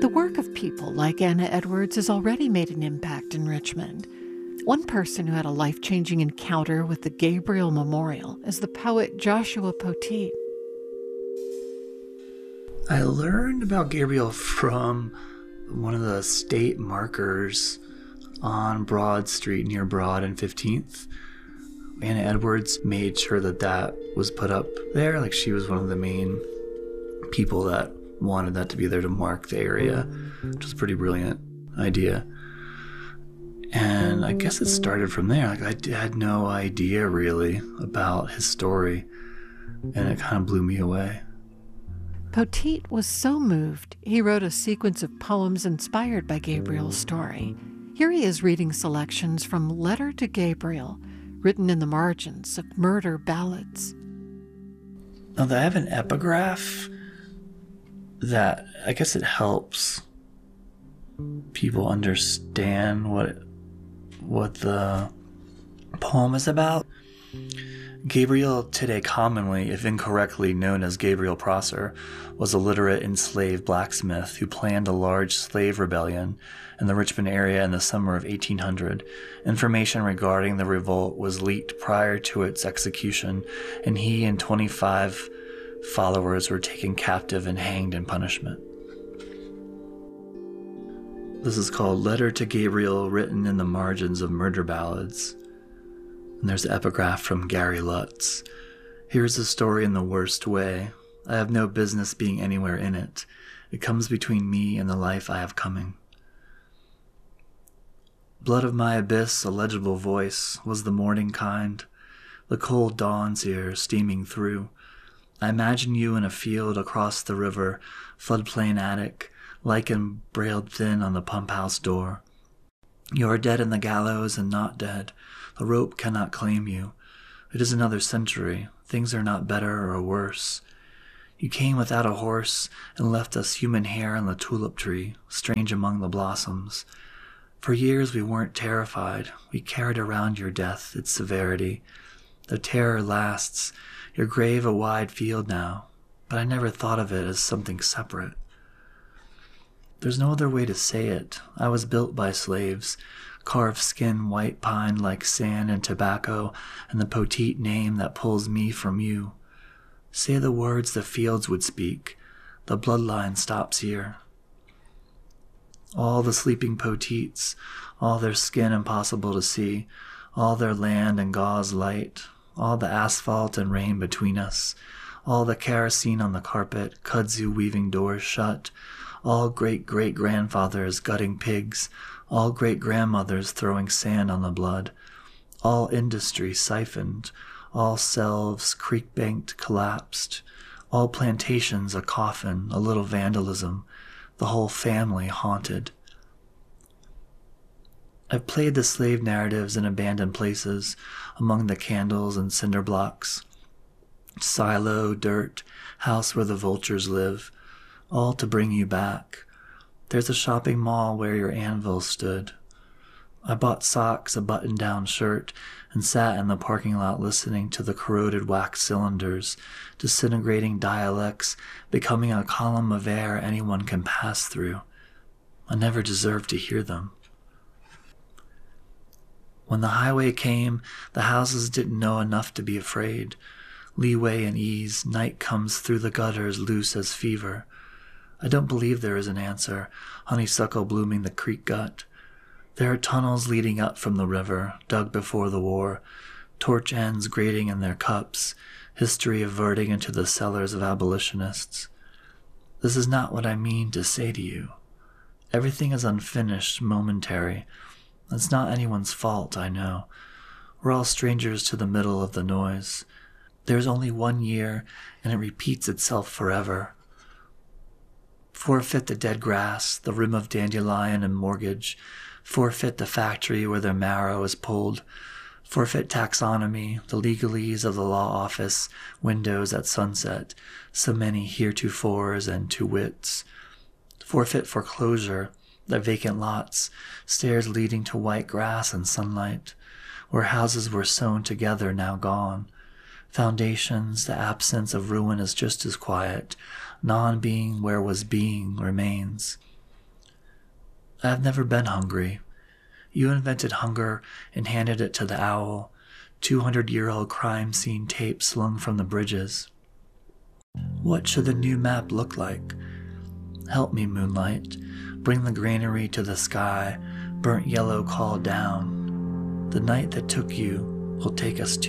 The work of people like Anna Edwards has already made an impact in Richmond. One person who had a life-changing encounter with the Gabriel Memorial is the poet Joshua Poteet. I learned about Gabriel from one of the state markers on Broad Street near Broad and 15th. Anna Edwards made sure that was put up there. Like, she was one of the main people that wanted that to be there to mark the area, which was a pretty brilliant idea. And I guess it started from there. Like, I had no idea really about his story, and it kind of blew me away. Poteet was so moved, he wrote a sequence of poems inspired by Gabriel's story. Here he is reading selections from Letter to Gabriel, written in the margins of Murder Ballads. Now, I have an epigraph that I guess it helps people understand what the poem is about. Gabriel, today commonly, if incorrectly known as Gabriel Prosser, was a literate enslaved blacksmith who planned a large slave rebellion in the Richmond area in the summer of 1800. Information regarding the revolt was leaked prior to its execution, and he and 25 followers were taken captive and hanged in punishment. This is called Letter to Gabriel, written in the margins of Murder Ballads. And there's an epigraph from Gary Lutz. Here's a story in the worst way. I have no business being anywhere in it. It comes between me and the life I have coming. Blood of my abyss, a legible voice, was the morning kind. The cold dawn's here, steaming through. I imagine you in a field across the river, floodplain attic, lichen brailed thin on the pump house door. You are dead in the gallows and not dead. The rope cannot claim you. It is another century. Things are not better or worse. You came without a horse and left us human hair on the tulip tree, strange among the blossoms. For years we weren't terrified. We carried around your death, its severity. The terror lasts. Your grave a wide field now, but I never thought of it as something separate. There's no other way to say it. I was built by slaves, carved skin white pine like sand and tobacco, and the Poteet name that pulls me from you. Say the words the fields would speak. The bloodline stops here. All the sleeping Poteets, all their skin impossible to see, all their land and gauze light, all the asphalt and rain between us, all the kerosene on the carpet, kudzu weaving doors shut, all great-great-grandfathers gutting pigs, all great-grandmothers throwing sand on the blood, all industry siphoned, all selves creek-banked collapsed, all plantations a coffin, a little vandalism, the whole family haunted. I've played the slave narratives in abandoned places, among the candles and cinder blocks. Silo, dirt, house where the vultures live, all to bring you back. There's a shopping mall where your anvil stood. I bought socks, a button-down shirt, and sat in the parking lot listening to the corroded wax cylinders, disintegrating dialects, becoming a column of air anyone can pass through. I never deserved to hear them. When the highway came, the houses didn't know enough to be afraid. Leeway and ease, night comes through the gutters loose as fever. I don't believe there is an answer, honeysuckle blooming the creek gut. There are tunnels leading up from the river, dug before the war, torch ends grating in their cups, history averting into the cellars of abolitionists. This is not what I mean to say to you. Everything is unfinished, momentary. It's not anyone's fault, I know. We're all strangers to the middle of the noise. There's only 1 year, and it repeats itself forever. Forfeit the dead grass, the rim of dandelion and mortgage. Forfeit the factory where their marrow is pulled. Forfeit taxonomy, the legalese of the law office, windows at sunset, so many heretofores and to wits. Forfeit foreclosure, the vacant lots, stairs leading to white grass and sunlight, where houses were sewn together now gone. Foundations, the absence of ruin is just as quiet. Non-being where was being remains. I've never been hungry. You invented hunger and handed it to the owl. 200-year-old crime scene tape slung from the bridges. What should the new map look like? Help me, moonlight. Bring the granary to the sky. Burnt yellow call down. The night that took you will take us